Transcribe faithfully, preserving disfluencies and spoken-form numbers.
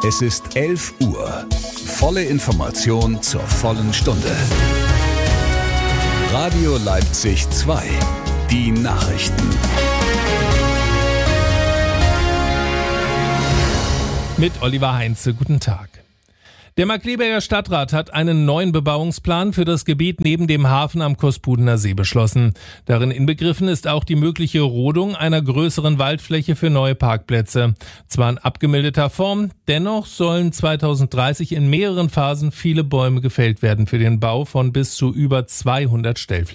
Es ist elf Uhr. Volle Information zur vollen Stunde. Radio Leipzig zwei. Die Nachrichten. Mit Oliver Heinze, guten Tag. Der Markkleeberger Stadtrat hat einen neuen Bebauungsplan für das Gebiet neben dem Hafen am Kospudener See beschlossen. Darin inbegriffen ist auch die mögliche Rodung einer größeren Waldfläche für neue Parkplätze. Zwar in abgemilderter Form, dennoch sollen zweitausenddreißig in mehreren Phasen viele Bäume gefällt werden für den Bau von bis zu über zweihundert Stellflächen.